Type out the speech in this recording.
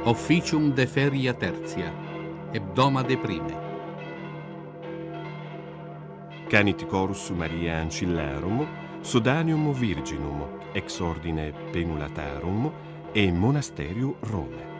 Officium de feria tertia, hebdomade prime. Canit chorus Maria Ancillarum, Sodanium Virginum, ex ordine Penulatarum e Monasterio Rome.